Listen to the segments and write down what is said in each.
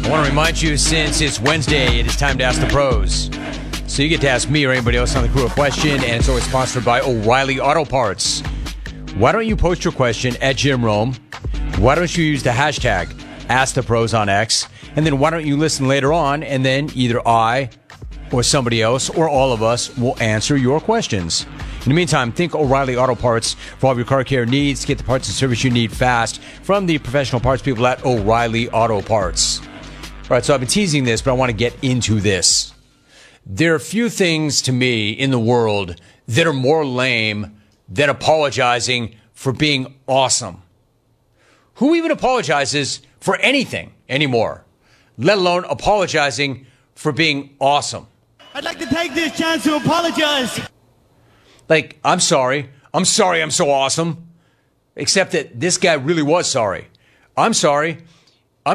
I want to remind you, since it's Wednesday, it is time to ask the pros. So you get to ask me or anybody else on the crew a question, and it's always sponsored by O'Reilly Auto Parts. Why don't you post your question at Jim Rome? Why don't you use the hashtag AskThePros on X? And then why don't you listen later on, and then either I or somebody else or all of us will answer your questions. In the meantime, think O'Reilly Auto Parts for all of your car care needs. Get the parts and service you need fast from the professional parts people at O'Reilly Auto Parts. All right, so I've been teasing this, but I want to get into this. There are few things to me in the world that are more lame than apologizing for being awesome. Who even apologizes for anything anymore, let alone apologizing for being awesome? I'd like to take this chance to apologize. Like, I'm sorry I'm so awesome. Except that this guy really was sorry. I'm sorry I'm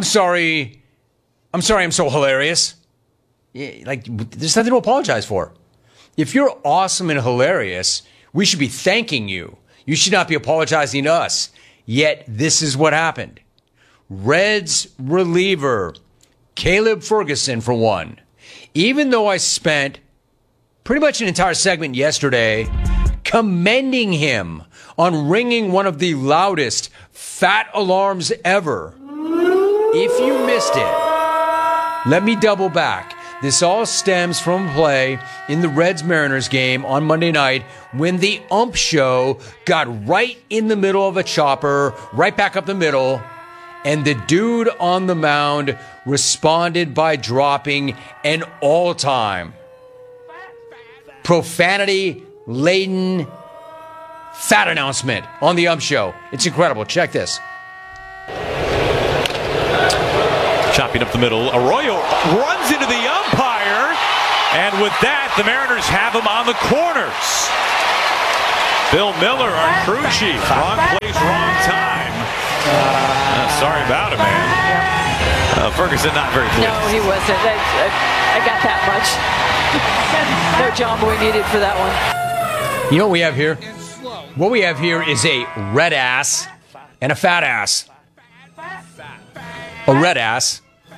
so hilarious. Yeah, like, there's nothing to apologize for. If you're awesome and hilarious, we should be thanking you. You should not be apologizing to us. Yet, this is what happened. Reds reliever Caleb Ferguson, for one. Even though I spent pretty much an entire segment yesterday commending him on ringing one of the loudest fat alarms ever, if you missed it, let me double back. This all stems from play in the Reds-Mariners game on Monday night when the ump show got right in the middle of a chopper, right back up the middle, and the dude on the mound responded by dropping an all-time profanity-laden fat announcement on the ump show. It's incredible. Check this. Chopping up the middle. Arroyo runs into the umpire. And with that, the Mariners have him on the corners. Bill Miller, our crew chief. Wrong place, wrong time. Sorry about it, man. Ferguson not very pleased. No, he wasn't. I got that much. No John Boy needed for that one. You know what we have here? What we have here is a red ass and a fat ass. A red ass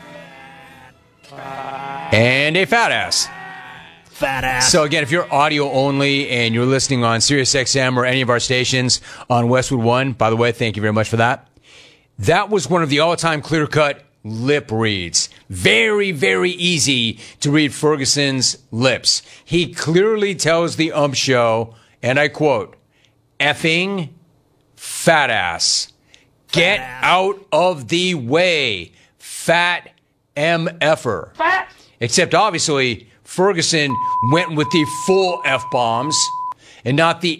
and a fat ass. Fat ass. So again, if you're audio only and you're listening on SiriusXM or any of our stations on Westwood One, by the way, thank you very much for that. That was one of the all-time clear-cut lip reads. Very, very easy to read Ferguson's lips. He clearly tells the ump show, and I quote, "Effing fat ass. Get out of the way, fat MFer." Except obviously, Ferguson went with the full F-bombs and not the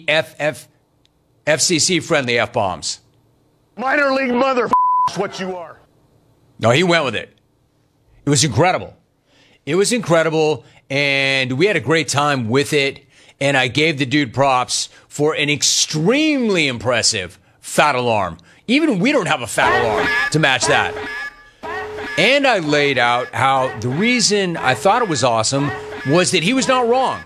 FCC-friendly F-bombs. Minor league mother what you are. No, he went with it. It was incredible. It was incredible, and we had a great time with it, and I gave the dude props for an extremely impressive fat alarm. Even we don't have a fat alarm to match that. And I laid out how the reason I thought it was awesome was that he was not wrong.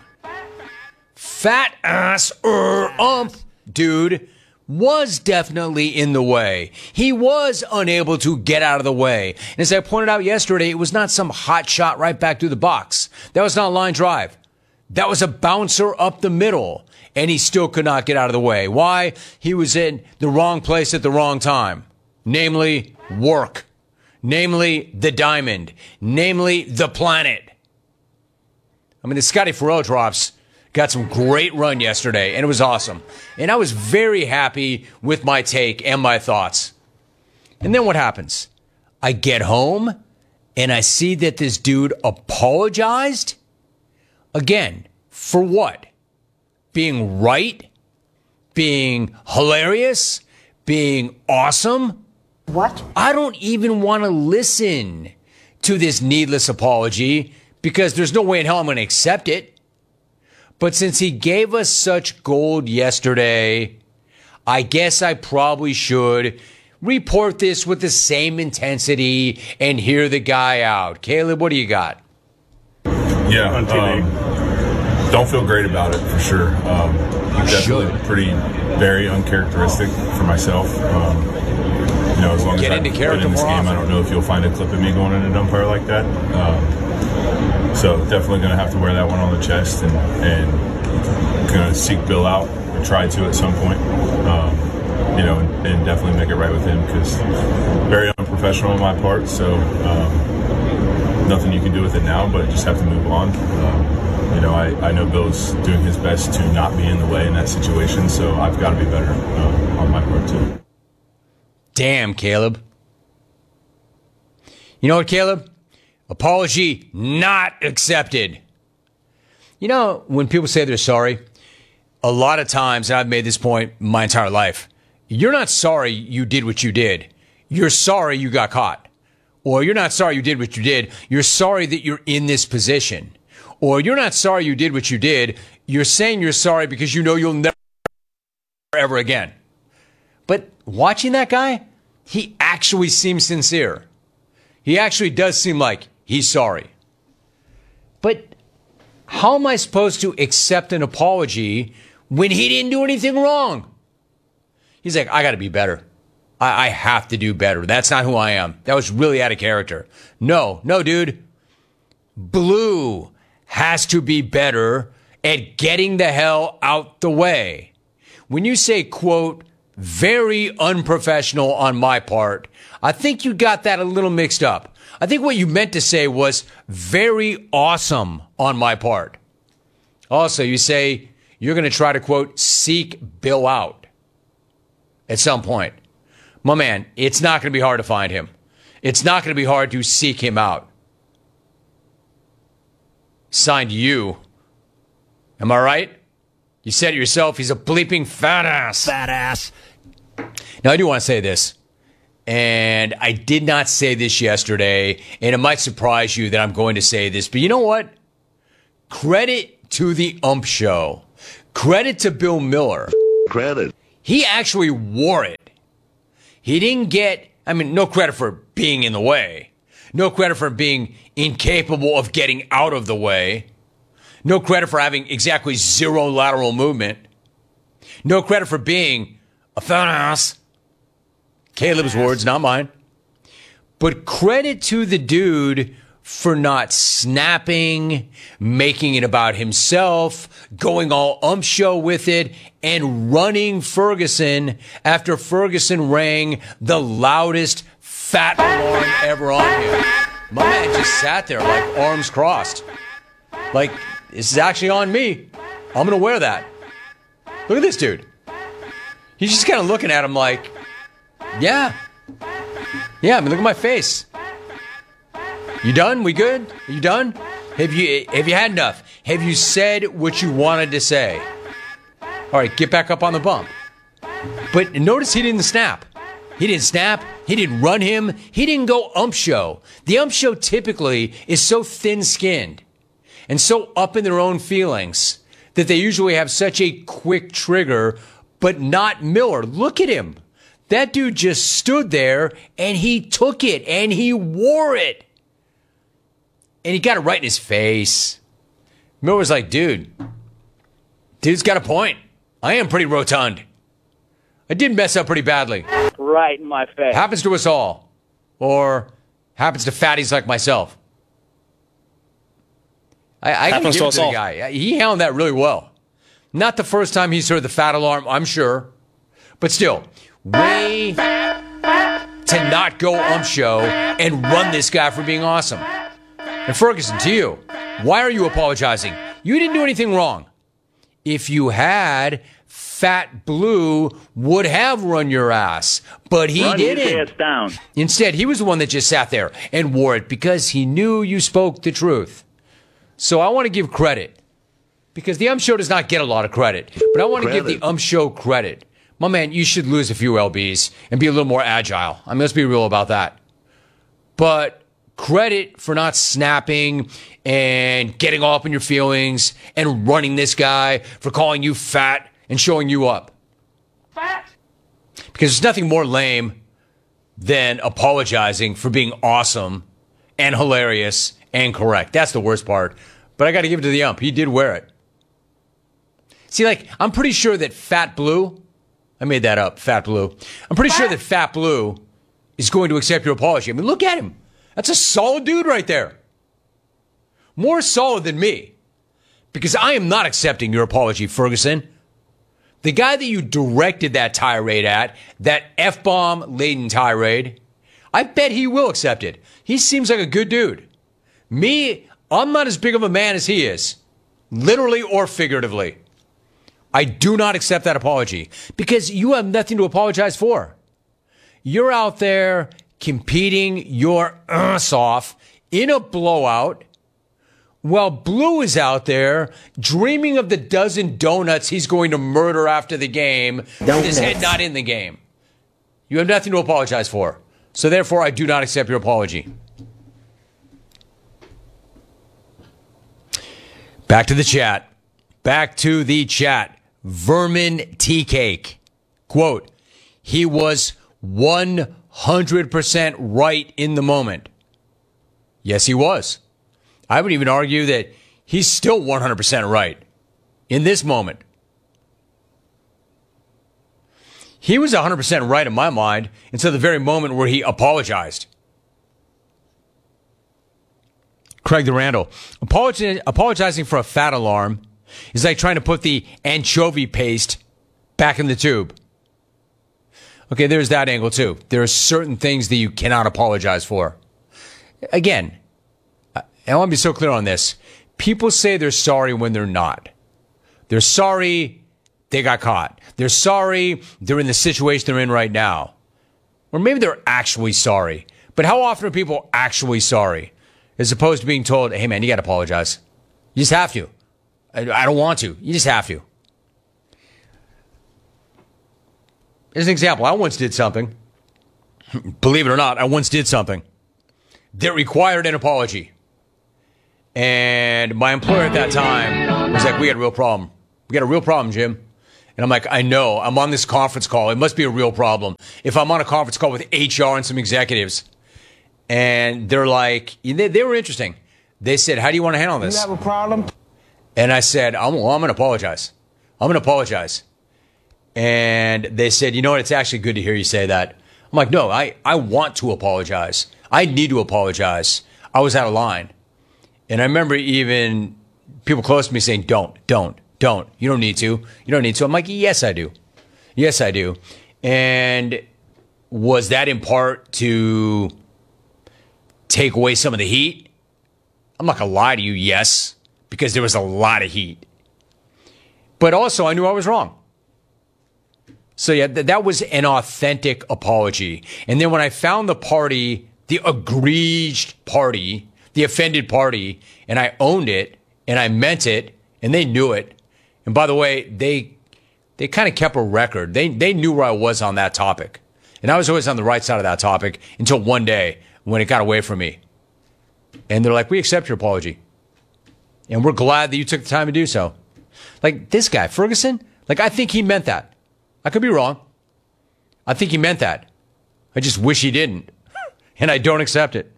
Fat ass ump dude was definitely in the way. He was unable to get out of the way. And as I pointed out yesterday, it was not some hot shot right back through the box. That was not a line drive. That was a bouncer up the middle. And he still could not get out of the way. Why? He was in the wrong place at the wrong time. Namely, work. Namely, the diamond. Namely, the planet. I mean, the Scotty Farrell drops got some great run yesterday, and it was awesome. And I was very happy with my take and my thoughts. And then what happens? I get home, and I see that this dude apologized? Again, for what? Being right? Being hilarious? Being awesome? What? I don't even want to listen to this needless apology because there's no way in hell I'm going to accept it. But since he gave us such gold yesterday, I guess I probably should report this with the same intensity and hear the guy out. Caleb, what do you got? Yeah, don't feel great about it for sure. Definitely very uncharacteristic for myself. as long Get as into I character play in this more game, I often. don't know if you'll find a clip of me going in an umpire like that. So definitely going to have to wear that one on the chest and going to seek Bill out or try to at some point. And definitely make it right with him, because very unprofessional on my part. So nothing you can do with it now, but just have to move on. I know Bill's doing his best to not be in the way in that situation, so I've got to be better on my part too. Damn, Caleb. You know what, Caleb? Apology not accepted. You know, when people say they're sorry, a lot of times, and I've made this point my entire life, you're not sorry you did what you did. You're sorry you got caught. Or you're not sorry you did what you did. You're sorry that you're in this position. Or you're not sorry you did what you did. You're saying you're sorry because you know you'll never ever again. But watching that guy, he actually seems sincere. He actually does seem like he's sorry. But how am I supposed to accept an apology when he didn't do anything wrong? He's like, I got to be better. I have to do better. That's not who I am. That was really out of character. No, dude. Blue has to be better at getting the hell out the way. When you say, quote, very unprofessional on my part, I think you got that a little mixed up. I think what you meant to say was very awesome on my part. Also, you say you're going to try to, quote, seek Bill out at some point. My man, it's not going to be hard to find him. It's not going to be hard to seek him out. Signed, you. Am I right? You said it yourself, he's a bleeping fat ass. Fat ass. Now, I do want to say this, and I did not say this yesterday, and it might surprise you that I'm going to say this, but you know what? Credit to the ump show. Credit to Bill Miller. Credit. He actually wore it. He didn't get, no credit for being in the way. No credit for being incapable of getting out of the way. No credit for having exactly zero lateral movement. No credit for being a fat ass. Caleb's words, not mine. But credit to the dude for not snapping, making it about himself, going all ump show with it, and running Ferguson after Ferguson rang the loudest fat alarm ever on him. My man just sat there like arms crossed. Like, this is actually on me. I'm going to wear that. Look at this dude. He's just kind of looking at him like, yeah, look at my face. You done? We good? Are you done? Have you had enough? Have you said what you wanted to say? All right, get back up on the bump. But notice he didn't snap. He didn't snap. He didn't run him. He didn't go ump show. The ump show typically is so thin-skinned and so up in their own feelings that they usually have such a quick trigger, but not Miller. Look at him. That dude just stood there and he took it and he wore it. And he got it right in his face. Miller was like, dude's got a point. I am pretty rotund. I did mess up pretty badly. Right in my face. Happens to us all. Or happens to fatties like myself. I can give it to the guy. He handled that really well. Not the first time he's heard the fat alarm, I'm sure. But still, way to not go ump show and run this guy for being awesome. And Ferguson, to you, why are you apologizing? You didn't do anything wrong. If you had, Fat Blue would have run your ass, but he didn't. His ass down. Instead, he was the one that just sat there and wore it because he knew you spoke the truth. So I want to give credit, because the ump show does not get a lot of credit, but I want to give the ump show credit. My man, you should lose a few LBs and be a little more agile. Let's be real about that. But credit for not snapping and getting all up in your feelings and running this guy for calling you fat and showing you up. Fat. Because there's nothing more lame than apologizing for being awesome and hilarious and correct. That's the worst part. But I got to give it to the ump. He did wear it. See, I'm pretty sure that Fat Blue, I made that up, Fat Blue. I'm pretty sure that Fat Blue is going to accept your apology. I mean, look at him. That's a solid dude right there. More solid than me. Because I am not accepting your apology, Ferguson. The guy that you directed that tirade at, that F-bomb laden tirade, I bet he will accept it. He seems like a good dude. Me, I'm not as big of a man as he is. Literally or figuratively. I do not accept that apology because you have nothing to apologize for. You're out there competing your ass off in a blowout while Blue is out there dreaming of the dozen donuts he's going to murder after the game with his head not in the game. You have nothing to apologize for. So therefore, I do not accept your apology. Back to the chat. Back to the chat. Vermin Tea Cake. Quote, he was 100% right in the moment. Yes, he was. I would even argue that he's still 100% right in this moment. He was 100% right in my mind until the very moment where he apologized. Craig the Randall. Apologizing for a fat alarm is like trying to put the anchovy paste back in the tube. Okay, there's that angle too. There are certain things that you cannot apologize for. Again, I want to be so clear on this. People say they're sorry when they're not. They're sorry they got caught. They're sorry they're in the situation they're in right now. Or maybe they're actually sorry. But how often are people actually sorry? As opposed to being told, hey man, you got to apologize. You just have to. I don't want to. You just have to. As an example, I once did something. Believe it or not, I once did something that required an apology. And my employer at that time was like, we got a real problem. We got a real problem, Jim. And I'm like, I know. I'm on this conference call. It must be a real problem. If I'm on a conference call with HR and some executives, and they're like, they were interesting. They said, how do you want to handle this? You have a problem? And I said, I'm going to apologize. I'm going to apologize. And they said, you know what? It's actually good to hear you say that. I'm like, no, I want to apologize. I need to apologize. I was out of line. And I remember even people close to me saying, don't. You don't need to. You don't need to. I'm like, yes, I do. Yes, I do. And was that in part to take away some of the heat? I'm not going to lie to you, yes, because there was a lot of heat. But also, I knew I was wrong. So yeah, that was an authentic apology. And then when I found the party, the aggrieved party, the offended party, and I owned it, and I meant it, and they knew it. And by the way, they kind of kept a record. They knew where I was on that topic. And I was always on the right side of that topic until one day when it got away from me. And they're like, we accept your apology. And we're glad that you took the time to do so. Like this guy, Ferguson, like I think he meant that. I could be wrong. I think he meant that. I just wish he didn't. And I don't accept it.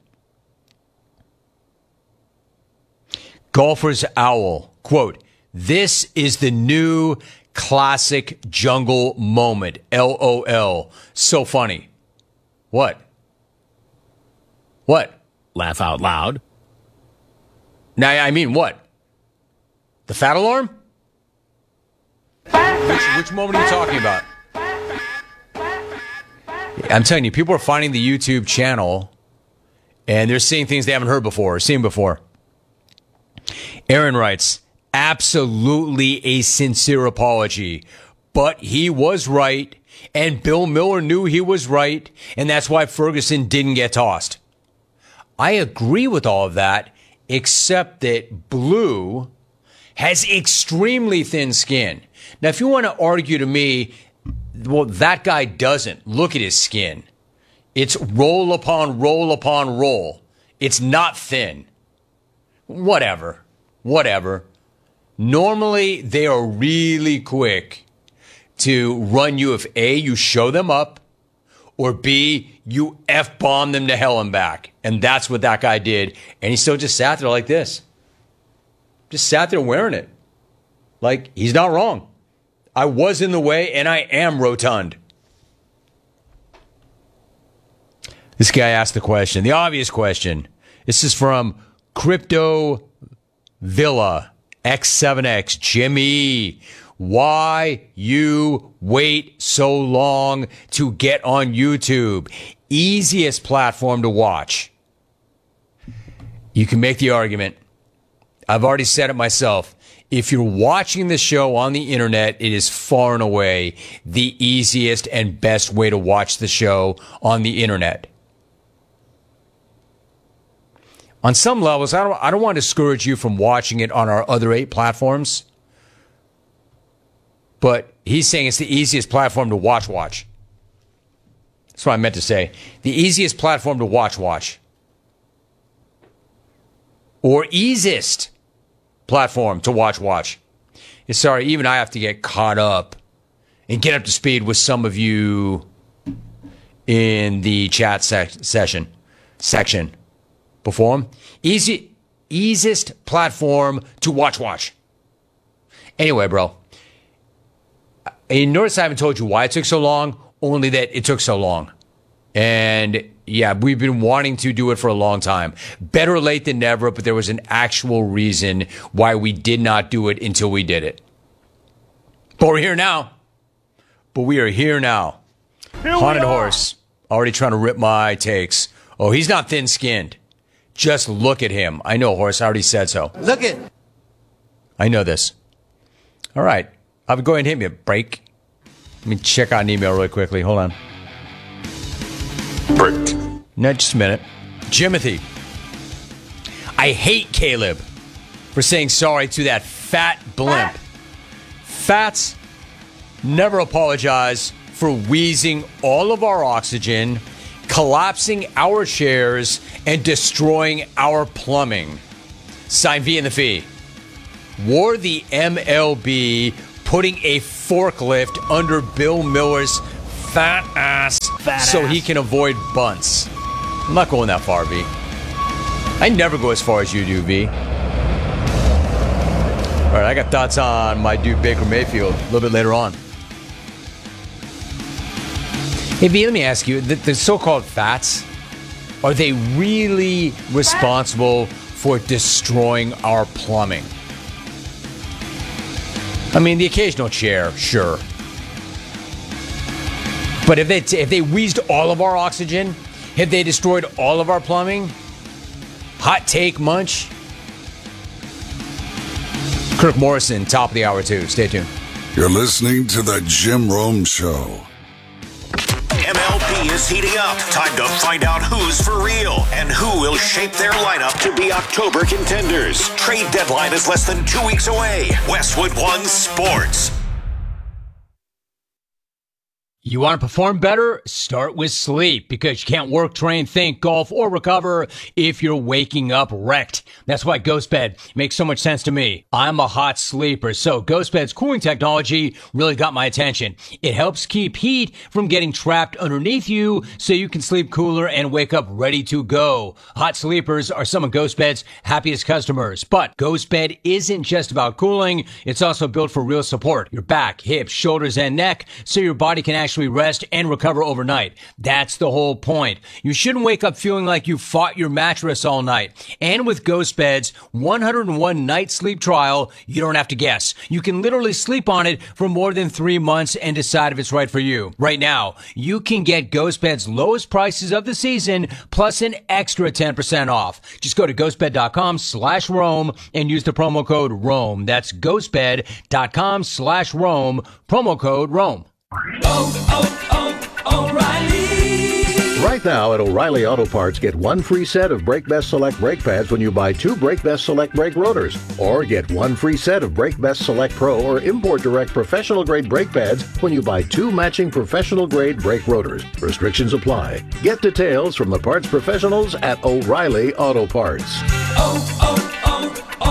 Golfer's Owl, quote, this is the new classic jungle moment. LOL. So funny. What? What? Laugh out loud. Now, I mean, what? The fat alarm? Which moment are you talking about? I'm telling you, people are finding the YouTube channel and they're seeing things they haven't heard before or seen before. Aaron writes, absolutely a sincere apology, but he was right, and Bill Miller knew he was right, and that's why Ferguson didn't get tossed. I agree with all of that, except that Blue has extremely thin skin. Now, if you want to argue to me, well, that guy doesn't. Look at his skin. It's roll upon roll upon roll. It's not thin. Whatever. Normally, they are really quick to run you if A, you show them up, or B, you F-bomb them to hell and back. And that's what that guy did. And he still just sat there like this. Just sat there wearing it. Like, he's not wrong. I was in the way, and I am rotund. This guy asked the question, the obvious question. This is from Crypto Villa X7X. Jimmy, why you wait so long to get on YouTube? Easiest platform to watch. You can make the argument. I've already said it myself. If you're watching the show on the internet, it is far and away the easiest and best way to watch the show on the internet. On some levels, I don't want to discourage you from watching it on our other 8 platforms. But he's saying it's the easiest platform to watch. That's what I meant to say. The easiest platform to watch. Or easiest platform to watch. Sorry, even I have to get caught up and get up to speed with some of you in the chat section. Before him. Easiest platform to watch. Anyway, bro. You notice I haven't told you why it took so long, only that it took so long. And yeah, we've been wanting to do it for a long time. Better late than never, but there was an actual reason why we did not do it until we did it. But we're here now. Haunted Horse, already trying to rip my takes. Oh, he's not thin-skinned. Just look at him. I know, Horse. I already said so. Look it. I know this. All right. I'll go ahead and hit me a break. Let me check out an email really quickly. Hold on. Break. No, just a minute. Jimothy. I hate Caleb for saying sorry to that fat blimp. Fats never apologize for wheezing all of our oxygen, collapsing our chairs, and destroying our plumbing. Sign V in the fee. Wore the MLB putting a forklift under Bill Miller's fat ass so he can avoid bunts. I'm not going that far, V. I never go as far as you do, V. All right, I got thoughts on my dude Baker Mayfield a little bit later on. Hey, V, let me ask you, the so-called fats, are they really responsible for destroying our plumbing? I mean, the occasional chair, sure. But if they wheezed all of our oxygen, have they destroyed all of our plumbing? Hot take, Munch. Kirk Morrison, top of the hour, too. Stay tuned. You're listening to The Jim Rome Show. MLB is heating up. Time to find out who's for real and who will shape their lineup to be October contenders. Trade deadline is less than 2 weeks away. Westwood One Sports. You want to perform better? Start with sleep, because you can't work, train, think, golf, or recover if you're waking up wrecked. That's why GhostBed makes so much sense to me. I'm a hot sleeper, so GhostBed's cooling technology really got my attention. It helps keep heat from getting trapped underneath you so you can sleep cooler and wake up ready to go. Hot sleepers are some of GhostBed's happiest customers. But GhostBed isn't just about cooling. It's also built for real support. Your back, hips, shoulders, and neck, so your body can actually rest and recover overnight. That's the whole point. You shouldn't wake up feeling like you fought your mattress all night. And with GhostBed's 101 night sleep trial, you don't have to guess. You can literally sleep on it for more than 3 months and decide if it's right for you. Right now, you can get GhostBed's lowest prices of the season plus an extra 10% off. Just go to ghostbed.com/Rome and use the promo code Rome. That's ghostbed.com/Rome, promo code Rome. O'Reilly. Right now at O'Reilly Auto Parts, get one free set of Brake Best Select brake pads when you buy 2 Brake Best Select brake rotors. Or get one free set of Brake Best Select Pro or Import Direct professional grade brake pads when you buy 2 matching professional grade brake rotors. Restrictions apply. Get details from the parts professionals at O'Reilly Auto Parts.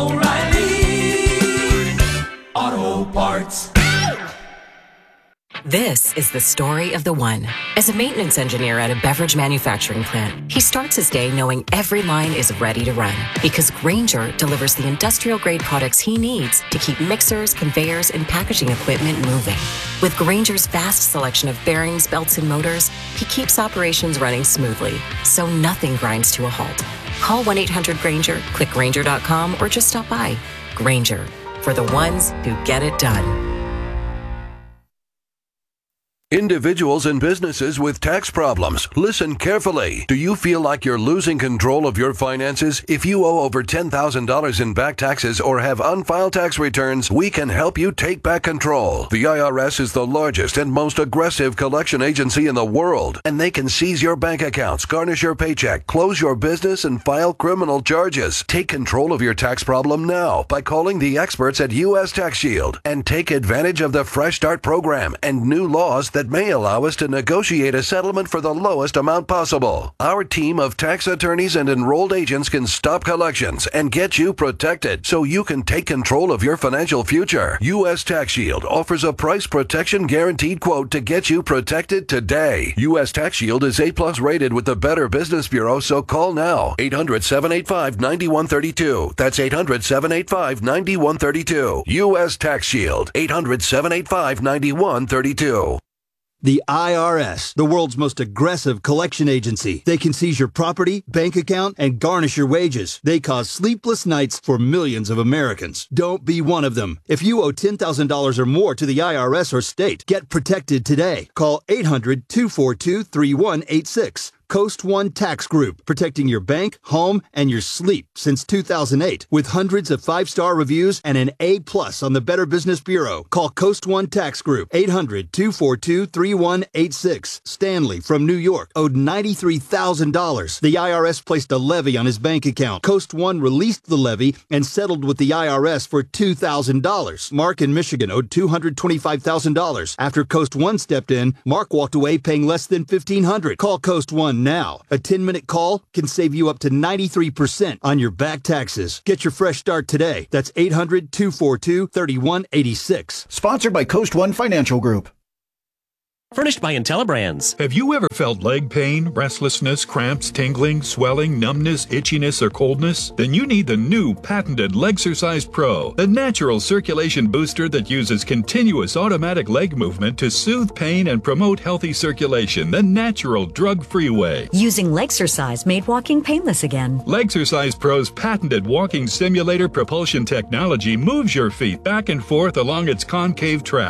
O'Reilly Auto Parts. This is the story of the one. As a maintenance engineer at a beverage manufacturing plant, he starts his day knowing every line is ready to run because Grainger delivers the industrial-grade products he needs to keep mixers, conveyors, and packaging equipment moving. With Grainger's vast selection of bearings, belts, and motors, he keeps operations running smoothly, so nothing grinds to a halt. Call 1-800-GRAINGER, click Grainger.com, or just stop by. Grainger, for the ones who get it done. Individuals and businesses with tax problems, listen carefully. Do you feel like you're losing control of your finances? If you owe over $10,000 in back taxes or have unfiled tax returns, we can help you take back control. The IRS is the largest and most aggressive collection agency in the world, and they can seize your bank accounts, garnish your paycheck, close your business, and file criminal charges. Take control of your tax problem now by calling the experts at U.S. Tax Shield and take advantage of the Fresh Start program and new laws that may allow us to negotiate a settlement for the lowest amount possible. Our team of tax attorneys and enrolled agents can stop collections and get you protected so you can take control of your financial future. U.S. Tax Shield offers a price protection guaranteed quote to get you protected today. U.S. Tax Shield is A+ rated with the Better Business Bureau, so call now. 800-785-9132. That's 800-785-9132. U.S. Tax Shield. 800-785-9132. The IRS, the world's most aggressive collection agency. They can seize your property, bank account, and garnish your wages. They cause sleepless nights for millions of Americans. Don't be one of them. If you owe $10,000 or more to the IRS or state, get protected today. Call 800-242-3186. Coast One Tax Group, protecting your bank, home, and your sleep since 2008. With hundreds of 5-star reviews and an A+ on the Better Business Bureau. Call Coast One Tax Group, 800-242-3186. Stanley from New York owed $93,000. The IRS placed a levy on his bank account. Coast One released the levy and settled with the IRS for $2,000. Mark in Michigan owed $225,000. After Coast One stepped in, Mark walked away paying less than $1,500. Call Coast One now. A 10-minute call can save you up to 93% on your back taxes. Get your fresh start today. That's 800-242-3186. Sponsored by Coast One Financial Group. Furnished by IntelliBrands. Have you ever felt leg pain, restlessness, cramps, tingling, swelling, numbness, itchiness, or coldness? Then you need the new patented Legsercise Pro, the natural circulation booster that uses continuous automatic leg movement to soothe pain and promote healthy circulation the natural drug-free way. Using Legsercise made walking painless again. Legsercise Pro's patented walking simulator propulsion technology moves your feet back and forth along its concave track.